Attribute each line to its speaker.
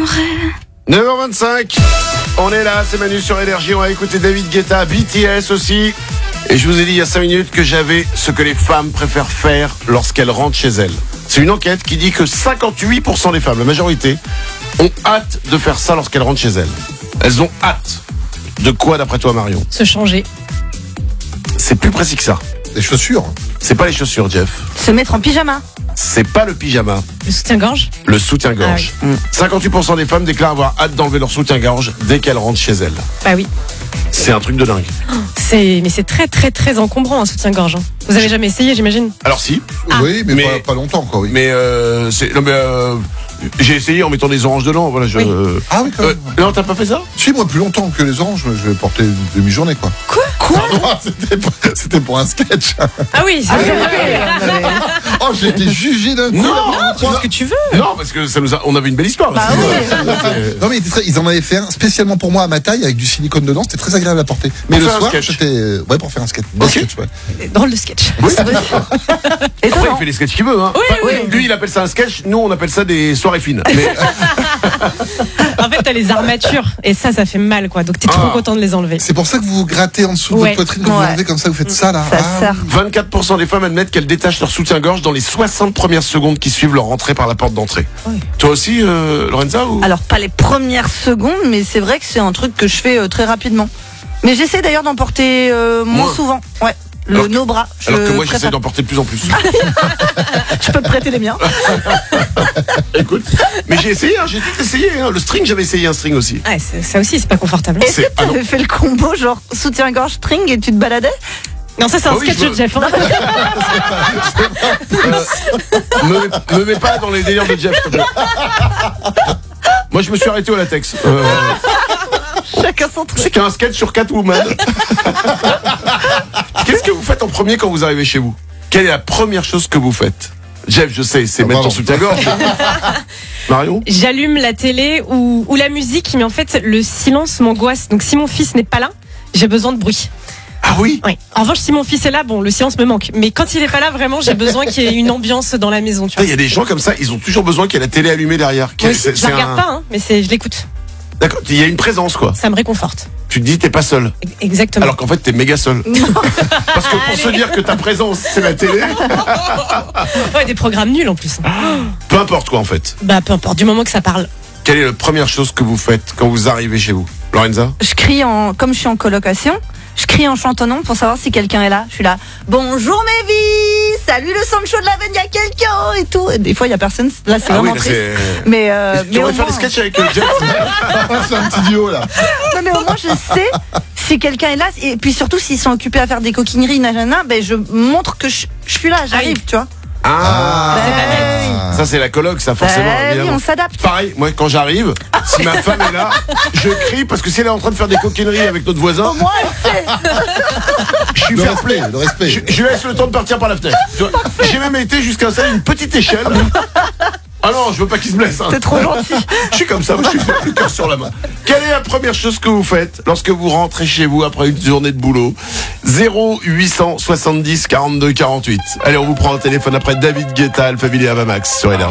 Speaker 1: 9h25, on est là, c'est Manu sur Énergie, on va écouter David Guetta, BTS aussi. Et je vous ai dit il y a 5 minutes que j'avais ce que les femmes préfèrent faire lorsqu'elles rentrent chez elles. C'est une enquête qui dit que 58% des femmes, la majorité, ont hâte de faire ça lorsqu'elles rentrent chez elles. Elles ont hâte. De quoi d'après toi, Marion ?
Speaker 2: Se changer.
Speaker 1: C'est plus précis que ça.
Speaker 3: Les chaussures.
Speaker 1: C'est pas les chaussures, Jeff.
Speaker 4: Se mettre en pyjama.
Speaker 1: C'est pas le pyjama.
Speaker 2: Le soutien-gorge.
Speaker 1: Le soutien-gorge. 58% des femmes déclarent avoir hâte d'enlever leur soutien-gorge dès qu'elles rentrent chez elles.
Speaker 2: Bah oui.
Speaker 1: C'est un truc de dingue.
Speaker 2: Mais c'est très très très encombrant un soutien-gorge. Vous avez jamais essayé, j'imagine ?
Speaker 1: Alors si.
Speaker 3: Oui, mais pas longtemps, quoi. Oui.
Speaker 1: Mais j'ai essayé en mettant des oranges dedans. Voilà,
Speaker 2: Oui.
Speaker 3: Ah oui, quand même.
Speaker 1: Non, t'as pas fait ça ?
Speaker 3: Si, moi, plus longtemps que les oranges, je vais porter une demi-journée, quoi.
Speaker 2: Quoi ?
Speaker 3: Pardon, c'était pour un sketch.
Speaker 2: Ah oui, c'est
Speaker 3: Oh, j'ai été jugé d'un coup.
Speaker 1: Non,
Speaker 2: tu fais ce que tu veux.
Speaker 1: Non, parce que on avait une belle histoire.
Speaker 4: Bah
Speaker 3: Non, mais ils en avaient fait un spécialement pour moi à ma taille avec du silicone dedans. C'était très agréable à porter. Mais
Speaker 1: Pour
Speaker 3: le
Speaker 1: faire un
Speaker 3: soir,
Speaker 1: sketch.
Speaker 3: c'était. Ouais, pour faire un sketch.
Speaker 1: Ok.
Speaker 3: Sketch, ouais.
Speaker 2: Drôle de sketch.
Speaker 1: Oui.
Speaker 4: Et
Speaker 1: Après,
Speaker 4: toi,
Speaker 1: il fait les sketchs qu'il veut. Hein. Lui, il appelle ça un sketch. Nous, on appelle ça des soirées fines. Mais
Speaker 2: En fait, t'as les armatures et ça fait mal, quoi. Donc t'es trop content de les enlever.
Speaker 3: C'est pour ça que vous vous grattez en dessous de
Speaker 2: Ouais.
Speaker 3: votre poitrine, que vous
Speaker 4: Ouais.
Speaker 3: l'enlevez comme ça, vous faites ça là.
Speaker 4: ça sert.
Speaker 1: 24% des femmes admettent qu'elles détachent leur soutien-gorge dans les 60 premières secondes qui suivent leur rentrée par la porte d'entrée.
Speaker 2: Oui.
Speaker 1: Toi aussi, Lorenza ou...
Speaker 4: Alors, pas les premières secondes, mais c'est vrai que c'est un truc que je fais très rapidement. Mais j'essaie d'ailleurs d'en porter moins
Speaker 1: Moins.
Speaker 4: souvent. Ouais.
Speaker 1: Alors
Speaker 4: Nos bras.
Speaker 1: Alors que moi, j'essaie
Speaker 4: préfère.
Speaker 1: d'en porter de plus en plus.
Speaker 4: Je peux te prêter les miens.
Speaker 1: Écoute, mais j'ai essayé, j'ai tout essayé. Le string, j'avais essayé un string aussi.
Speaker 2: Ouais, ça aussi, c'est pas confortable.
Speaker 4: Est-ce que tu avais fait le combo genre soutien-gorge string et tu te baladais?
Speaker 2: Non, ça c'est un
Speaker 1: Ah oui,
Speaker 2: sketch
Speaker 1: je
Speaker 2: de Jeff. Hein.
Speaker 1: Me mets pas dans les délires de Jeff. s'il te plaît. Moi, je me suis arrêté au latex.
Speaker 4: Chacun son truc.
Speaker 1: C'était un sketch sur Catwoman. Qu'est-ce que vous faites en premier quand vous arrivez chez vous ? Quelle est la première chose que vous faites ? Jeff, je sais, c'est mettre ton soutien-gorge. Marion ?
Speaker 2: J'allume la télé ou la musique, mais en fait, le silence m'angoisse. Donc si mon fils n'est pas là, j'ai besoin de bruit.
Speaker 1: Ah oui ?
Speaker 2: Oui. En revanche, si mon fils est là, bon, le silence me manque. Mais quand il est pas là, vraiment, j'ai besoin qu'il y ait une ambiance dans la maison. Tu vois.
Speaker 1: Il y a des gens comme ça, ils ont toujours besoin qu'il y ait la télé allumée derrière.
Speaker 2: Moi aussi, je la regarde pas, hein, mais je l'écoute.
Speaker 1: D'accord, il y a une présence, quoi.
Speaker 2: Ça me réconforte.
Speaker 1: Tu te dis, t'es pas seul.
Speaker 2: Exactement.
Speaker 1: Alors qu'en fait, t'es méga seul. Parce que pour se dire que ta présence, c'est la télé,
Speaker 2: Ouais, des programmes nuls en plus.
Speaker 1: peu importe quoi, en fait.
Speaker 2: Bah, peu importe, du moment que ça parle.
Speaker 1: Quelle est la première chose que vous faites quand vous arrivez chez vous ? Lorenza ?
Speaker 4: Je crie comme je suis en colocation, je crie en chantonnant pour savoir si quelqu'un est là. Je suis là. Bonjour mes vies, salut le Sancho de la veine, il y a quelqu'un et tout. Et des fois il y a personne. Là c'est vraiment
Speaker 1: là,
Speaker 4: triste.
Speaker 1: c'est...
Speaker 4: Mais
Speaker 1: Tu
Speaker 4: mais au
Speaker 1: devrais faire des
Speaker 4: moins,
Speaker 1: sketchs avec Jeff.
Speaker 3: C'est un petit duo là.
Speaker 4: non, mais au moins je sais si quelqu'un est là. Et puis surtout s'ils sont occupés à faire des coquineries, nanana, ben je montre que je suis là, j'arrive,
Speaker 2: oui.
Speaker 4: tu vois.
Speaker 1: Ah, ça c'est la coloc, ça forcément.
Speaker 4: Oui,
Speaker 1: évidemment.
Speaker 4: on s'adapte.
Speaker 1: Pareil, moi quand j'arrive, si ma femme est là, je crie parce que si elle est en train de faire des coquineries avec notre voisin,
Speaker 4: Moi elle fait.
Speaker 1: je suis
Speaker 3: Le
Speaker 1: fair
Speaker 3: respect,
Speaker 1: play.
Speaker 3: le respect.
Speaker 1: Je laisse le temps de partir par la fenêtre. Tu vois, j'ai même été jusqu'à installer une petite échelle. Ah non, je veux pas qu'il se blesse. Hein.
Speaker 4: T'es trop gentil.
Speaker 1: Je suis comme ça, moi je suis le cœur sur la main. Quelle est la première chose que vous faites lorsque vous rentrez chez vous après une journée de boulot ? 0870 42 48. Allez, on vous prend un téléphone après David Guetta, Alpha Billy Avamax sur Énergie.